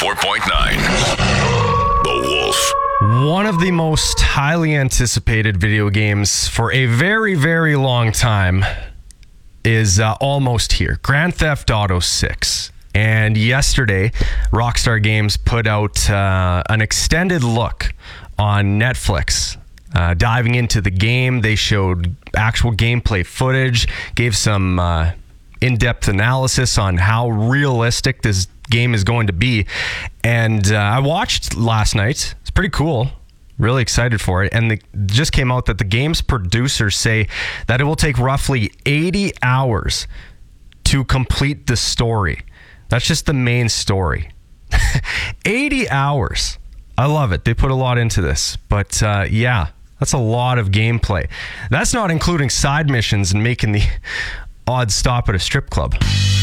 94.9. The Wolf. One of the most highly anticipated video games for a very, very long time is almost here. Grand Theft Auto 6. And yesterday, Rockstar Games put out an extended look on Netflix. Diving into the game, they showed actual gameplay footage, gave some in-depth analysis on how realistic this game is going to be. And I watched last night. It's pretty cool. Really excited for it. And it just came out that the game's producers say that it will take roughly 80 hours to complete the story. That's just the main story. 80 hours. I love it. They put a lot into this. But yeah, that's a lot of gameplay. That's not including side missions and making the odd stop at a strip club.